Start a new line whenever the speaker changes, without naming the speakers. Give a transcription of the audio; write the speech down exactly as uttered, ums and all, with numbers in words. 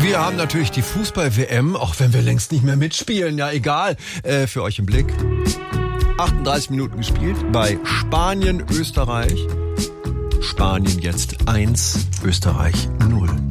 Wir haben natürlich die Fußball-W M, auch wenn wir längst nicht mehr mitspielen, ja egal, äh, für euch im Blick. achtunddreißig Minuten gespielt bei Spanien, Österreich. Spanien jetzt eins, Österreich null.